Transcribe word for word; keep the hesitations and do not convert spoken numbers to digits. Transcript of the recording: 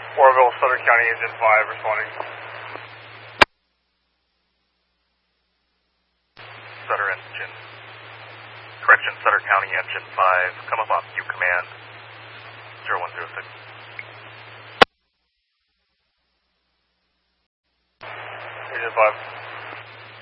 Oroville, Sutter County, Engine five, responding. Sutter Engine. Correction, Sutter County, Engine five. Come up on U command. zero one zero six. Engine five.